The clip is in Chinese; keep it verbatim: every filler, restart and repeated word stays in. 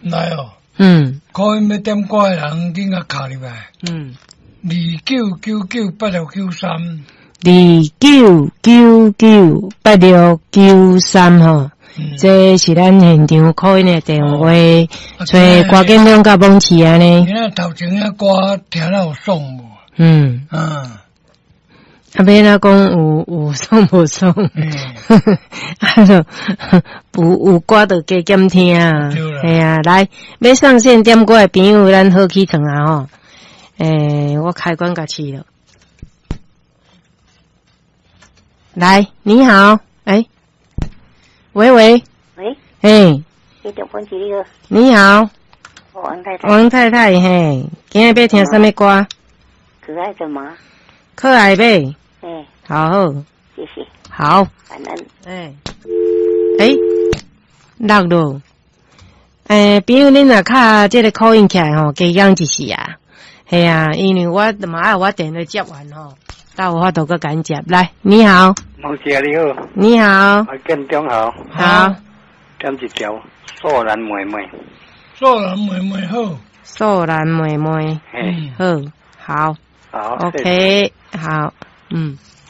来哦。 嗯。 可以要点歌的人，紧甲敲入来。 嗯。 二九九九八六九三。 二九九九八六九三吼。嗯、这是咱现场可以的电话，找郭建良甲蒙奇安尼。 你那头前那歌听了有爽无？ 嗯。啊，要哪讲有有爽无爽？嗯。啊就有有歌就加减听啊。系啊，来要上线点歌的朋友，咱好起床啊吼。诶、欸，我开关甲试了。来，你好，诶、欸。喂喂， 喂， 嘿， 你电话几个？ 你好， 王太太。 王太太，嘿，今日要听什么歌？ 可爱的吗？ 可爱呗。 哎， 好， 谢谢。 好， 感恩。 哎，诶，落咯。诶，比如恁若卡这个call in起来吼，加讲一时啊，系啊，因为我嘛爱我电话接完吼。到有法度个敢接来，你好， 蒙姐你好， 你好， 我建中好， 好， 点一条素兰妹妹， 素兰妹妹好， 素兰妹妹， 嗯， 好，好， 好 ，OK， 好，嗯，